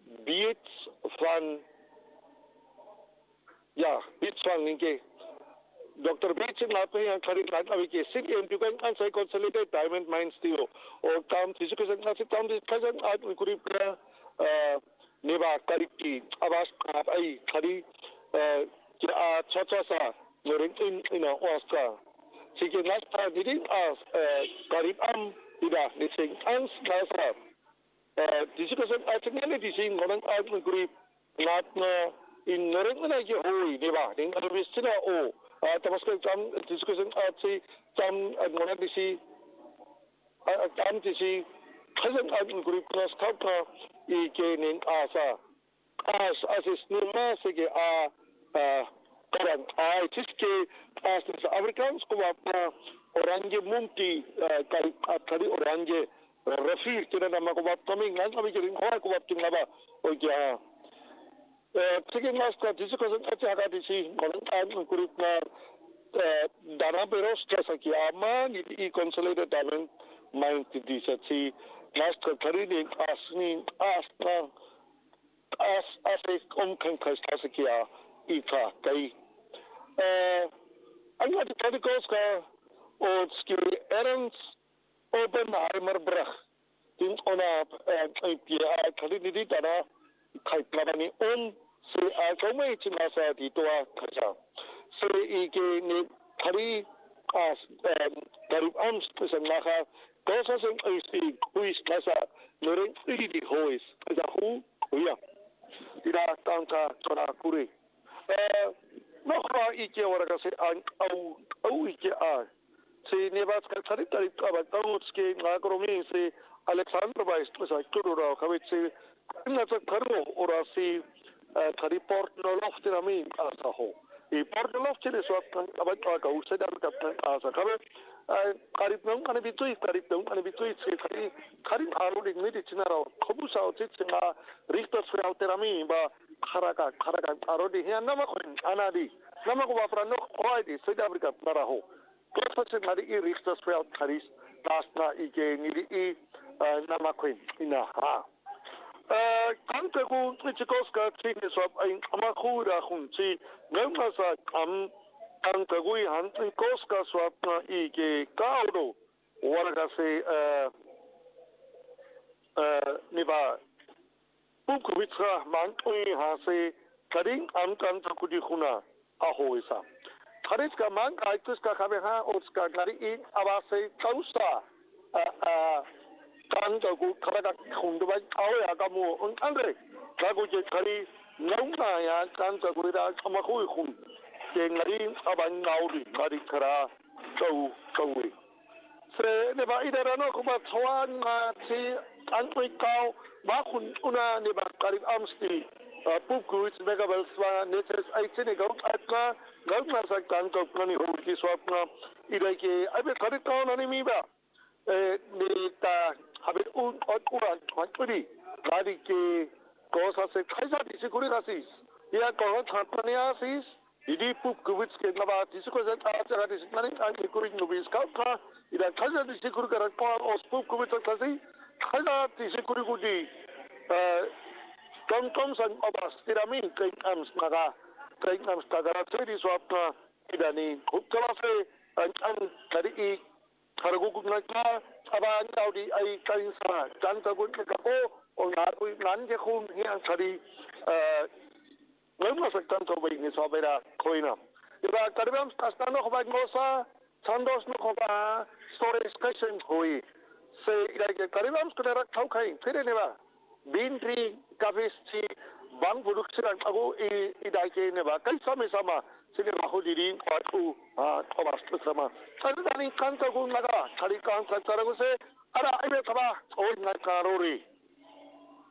beats van beats van ninge Dr. Beach in Lapi and Karik Lataviki, City and you can answer consolidate diamond mines steel or come to the present art we could Neva Kariki, Avas Ai Kari Chachasa, in a Oscar. She can last time didn't ask Karib Ida, missing Ans Kasa. This is I think anything in one art we could not in Narangana Hoy, Neva, in a Vistina O. Tamaskan jam discussion si jam monadisi jam disi present in group class kauka ning asa as is numa sege karan tiske as is Afrikaans ko apna orange munti kari orange rafir kina nama ko coming lang kami kiring ko apting laba o ja Sige master discussion at hakadisi ngolong group na dana beros kasa ki ama ni consolidated diamond mine disa si master karine asni asna as kan kasa ki ika kai anga de kadikos ka od ski errands Oppenheimer brug din ona karine di dana kai plabani on se komai chinasa di toa kaja se ike ni kari as garib ams pesangaha kosa sem isi kuis kasa loreng di hois kaja hu huya tidak tangka tona kuri nokra ike waraga se au ike se nebat kari kari abatauske ngakromi se Alexander Weiss pesa kurura kawit se nasa karo orasi kari port no lofti nami asa ho I port no lofti le swat abat ka usai dar kapten asa kabe karib nang kani bitui se kari aru ding ni chinara khobu sa utit singa richter swal terami ba kharaga aru di hian nama khon anadi nama ko bapra no khoi di South Africa nara ho klasa se mari I richter swal karis tasna ike ni nama khon ina ha Kante ku Trichikoska Chini Swap ein Amakura Hunchi Nemasa Kante Gui Hunting Koska Swap na Ike Kaudo Waragase Niba Bukwitra Mantui Hase Karing Kante Kudihuna Ahoisa Kariska Man Aituska Kabeha Otska Gari Abase Kausa Kanta ku karaga kunduba awe agamu andre kagu je kari nauna ya kanta ku ida amaku kun je ngari aban naudi ngari kara kau se ne ba ida rano ku ba thwan ma si antoi kau ba kun una ne ba kari amsti puku it's megabel swa netes aitine gau atma gau na sa kanta kani ho ki swapna ida ke abe kari kau nani mi ba ne ta habit uran twanturi gadi ke kosa se kaisa disi kuri gasis ya ko thapania sis idi pup kubits ke laba disi ko zat acha disi nani an kuri nubis ka ida kaisa disi kuri karak pa os pup kubits kasi kaisa disi kuri gudi tom san obas tiramin kai ams tagara se di swapna ida ni kala se an kari Karagugu naka aban taudi ai kansa janta gun ka ko o na ku nan je khun hian sari ngam sa tanto bai ni sobera koina iba karbam stano khoba ngosa sandos no khoba story discussion hoi se ida ke karbam skara thau khai phire ne ba bintri kavisti bang production ago ida ke ne ba kai sama Sini rahu diri kuatu thomas sama. Tadi kanta gun naga, tadi kanta cara gue se ada ibe thaba, oh naga karori.